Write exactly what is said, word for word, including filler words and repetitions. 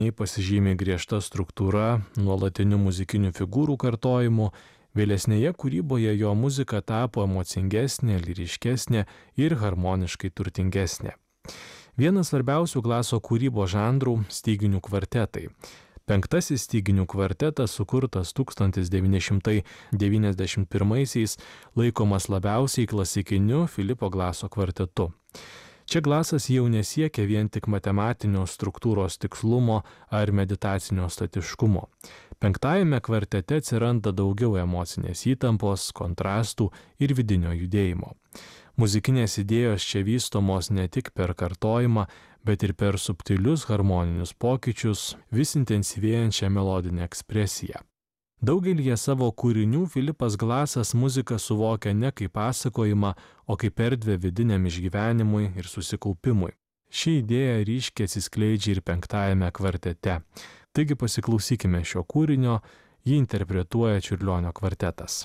Pasižymi griežta struktūra, nuolatiniu muzikinių figūrų kartojimu, vėlesnėje kūryboje jo muzika tapo emocingesnė, lyriškesnė ir harmoniškai turtingesnė. Vienas svarbiausių Glaso kūrybos žanrų – styginių kvartetai. Penktasis styginių kvartetas, sukurtas tūkstantis devyni šimtai devyniasdešimt pirmaisiais, laikomas labiausiai klasikiniu Filipo Glaso kvartetu. Čia Glasas jau nesiekia vien tik matematinio struktūros tikslumo ar meditacinio statiškumo. Penktajame kvartete atsiranda daugiau emocinės įtampos, kontrastų ir vidinio judėjimo. Muzikinės idėjos čia vystomos ne tik per kartojimą, bet ir per subtilius harmoninius pokyčius, vis intensyvėjančią melodinę ekspresiją. Daugelyje savo kūrinių Filipas Glasas muziką suvokia ne kaip pasakojimą, o kaip erdvę vidiniam išgyvenimui ir susikaupimui. Ši idėja ryškiai atsiskleidžia ir penktajame kvartete. Taigi pasiklausykime šio kūrinio, jį interpretuoja Čiurlionio kvartetas.